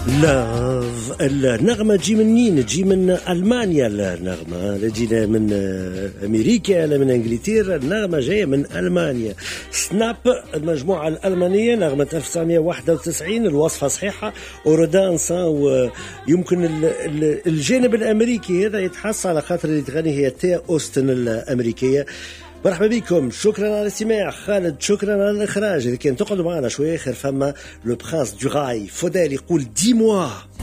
لاف النغمة تجي منين؟ تجي من ألمانيا. النغمة لا تجي من أمريكا لا من إنجلترا، النغمة جاية من ألمانيا. سناب المجموعة الألمانية، نغمة 1991، الوصفة صحيحة. أورودانس، ويمكن الجانب الأمريكي هذا يتحس على خاطر اللي تغني هي تيا أوستن الأمريكية. مرحبا بكم، شكرا على الاستماع. خالد شكرا على الإخراج. إذا كان تقعدوا معنا شوية خير، فما لو برانس دو راي فودال يقول 10 mois